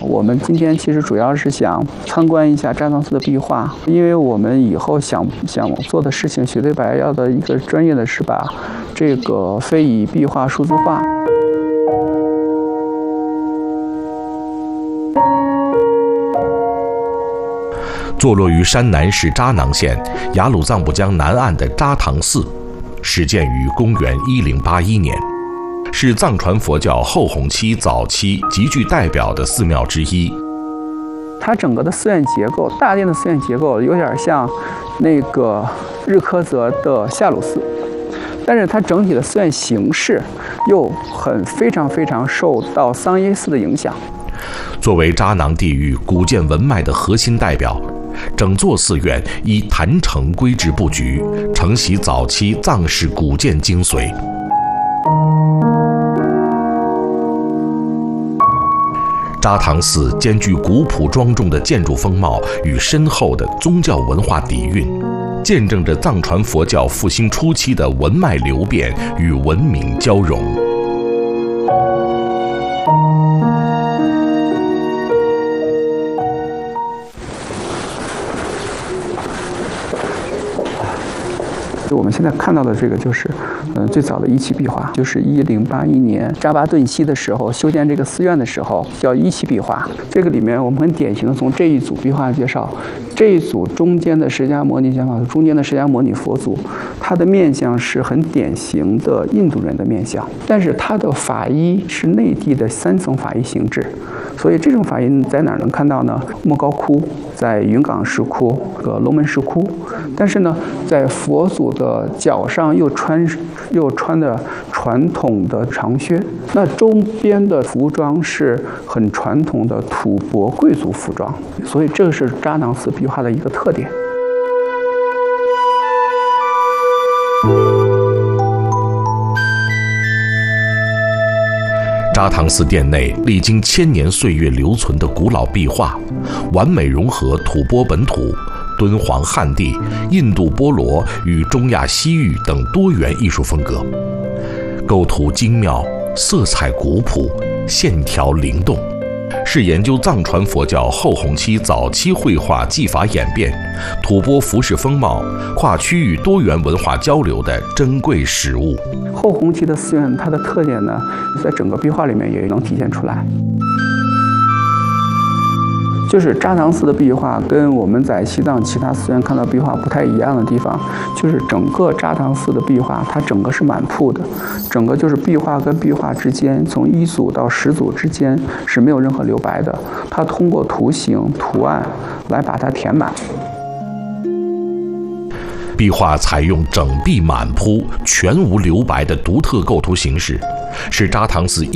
我们今天其实主要是想参观一下扎唐寺的壁画，因为我们以后想做的事情，雪对白要的一个专业的是把这个非遗壁画数字化。 坐落于山南市扎囊县雅鲁藏布江南岸的扎唐寺，始建于公元1081年，是藏传佛教后弘期早期极具代表的寺庙之一。 它整个的寺院结构，大殿的寺院结构有点像那个日喀则的夏鲁寺，但是它整体的寺院形式又非常受到桑耶寺的影响。 作为扎囊地域古建文脉的核心代表，整座寺院依坛城规制布局，承袭早期藏式古建精髓。扎唐寺兼具古朴庄重的建筑风貌与深厚的宗教文化底蕴，见证着藏传佛教复兴初期的文脉流变与文明交融。 我们现在看到的这个就是，最早的一期壁画，就是1081年扎巴顿西的时候修建这个寺院的时候，叫一期壁画。这个里面我们很典型的从这一组壁画介绍，这一组中间的释迦牟尼讲法图，中间的释迦牟尼佛祖，它的面相是很典型的印度人的面相，但是它的法衣是内地的3层法衣形制。所以这种法衣在哪儿能看到呢？莫高窟，在云冈石窟和龙门石窟。但是呢，在佛祖的脚上又穿着传统的长靴，那周边的服装是很传统的吐蕃贵族服装。所以这个是扎囊寺壁画的一个特点。 扎唐寺殿内历经1000年岁月留存的古老壁画，完美融合吐蕃本土、敦煌汉地、印度波罗与中亚西域等多元艺术风格，构图精妙，色彩古朴，线条灵动，是研究藏传佛教后弘期早期绘画技法演变、吐蕃服饰风貌、跨区域多元文化交流的珍贵实物。 后弘期的寺院，它的特点呢，在整个壁画里面也能体现出来。就是扎唐寺的壁画跟我们在西藏其他寺院看到壁画不太一样的地方，就是整个扎唐寺的壁画，它整个是满铺的，整个就是壁画跟壁画之间，从1组到10组之间是没有任何留白的，它通过图形、图案来把它填满。 壁画采用整壁满铺、全无留白的独特构图形式，是扎唐寺